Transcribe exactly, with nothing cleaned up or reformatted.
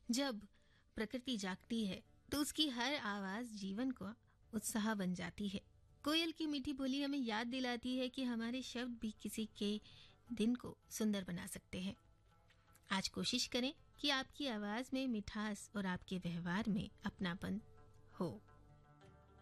जब प्रकृति जागती है तो उसकी हर आवाज जीवन को उत्साह बन जाती है। कोयल की मीठी बोली हमें याद दिलाती है कि हमारे शब्द भी किसी के दिन को सुंदर बना सकते हैं। आज कोशिश करें कि आपकी आवाज में मिठास और आपके व्यवहार में अपनापन हो।